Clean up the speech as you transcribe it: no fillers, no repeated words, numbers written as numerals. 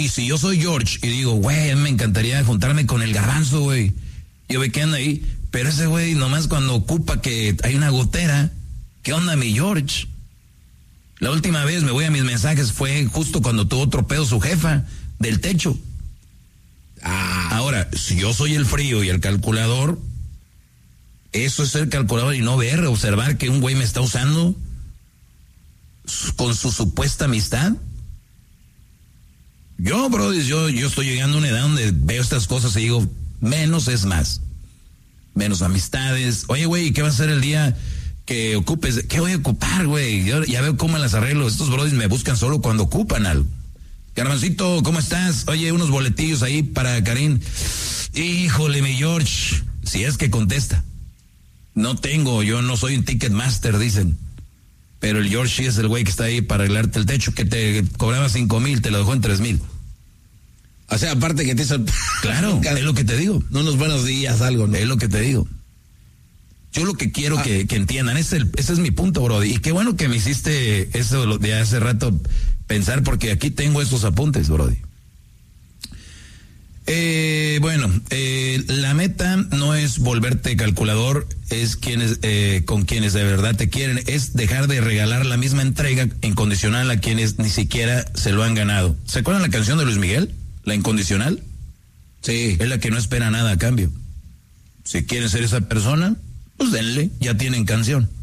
si yo soy George y digo, güey, me encantaría juntarme con el Garbanzo, güey. Yo ve que anda ahí, pero ese güey nomás cuando ocupa que hay una gotera, ¿qué onda mi George? La última vez me voy a mis mensajes fue justo cuando tuvo otro pedo su jefa del techo. Ahora, si yo soy el frío y el calculador, eso es ser calculador y no ver, observar que un güey me está usando con su supuesta amistad. Yo, bro, yo estoy llegando a una edad donde veo estas cosas y digo, menos es más. Menos amistades. Oye, güey, ¿qué va a ser el día que ocupes? ¿Qué voy a ocupar, güey? Yo ya veo cómo las arreglo. Estos brodis me buscan solo cuando ocupan algo. Garbancito, ¿cómo estás? Oye, unos boletillos ahí para Karim. Híjole, mi George, si es que contesta. No tengo, yo no soy un Ticketmaster, dicen. Pero el George sí es el güey que está ahí para arreglarte el techo, que te cobraba 5,000, te lo dejó en 3,000. O sea, aparte que te hizo... Claro, es lo que te digo. Unos buenos días, algo, ¿no? Es lo que te digo. Yo lo que quiero que entiendan, ese es mi punto, Brody. Y qué bueno que me hiciste eso de hace rato pensar, porque aquí tengo esos apuntes, Brody. La meta no es volverte calculador, es con quienes de verdad te quieren, es dejar de regalar la misma entrega incondicional a quienes ni siquiera se lo han ganado. ¿Se acuerdan la canción de Luis Miguel? La incondicional. Sí. Es la que no espera nada a cambio. Si quieren ser esa persona, pues denle, ya tienen canción.